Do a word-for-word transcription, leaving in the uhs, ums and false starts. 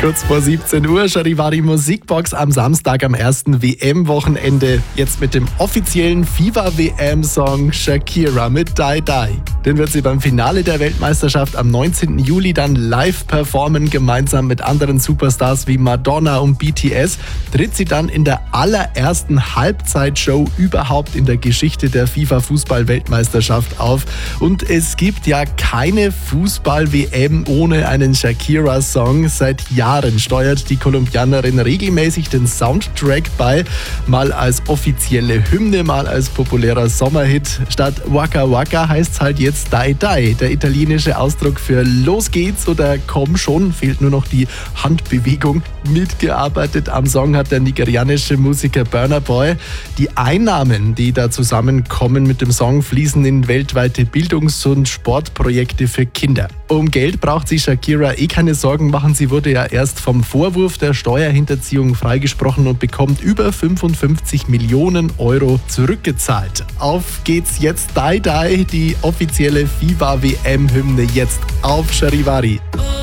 Kurz vor siebzehn Uhr, Charivari Musikbox am Samstag am ersten W M-Wochenende. Jetzt mit dem offiziellen FIFA-W M-Song Shakira mit Die Die. Den wird sie beim Finale der Weltmeisterschaft am neunzehnten Juli dann live performen. Gemeinsam mit anderen Superstars wie Madonna und B T S tritt sie dann in der allerersten Halbzeitshow überhaupt in der Geschichte der FIFA-Fußball-Weltmeisterschaft auf. Und es gibt ja keine Fußball-W M ohne einen Shakira-Song. Seit Jahren steuert die Kolumbianerin regelmäßig den Soundtrack bei, mal als offizielle Hymne, mal als populärer Sommerhit. Statt Waka Waka heißt es halt jetzt Die Die, der italienische Ausdruck für Los geht's oder Komm schon, fehlt nur noch die Handbewegung. Mitgearbeitet am Song hat der nigerianische Musiker Burna Boy. Die Einnahmen, die da zusammenkommen mit dem Song, fließen in weltweite Bildungs- und Sportprojekte für Kinder. Um Geld braucht sich Shakira eh keine Sorgen machen. Sie wurde ja erst vom Vorwurf der Steuerhinterziehung freigesprochen und bekommt über fünfundfünfzig Millionen Euro zurückgezahlt. Auf geht's jetzt, Die Die, die offizielle FIFA-W M-Hymne jetzt auf Charivari.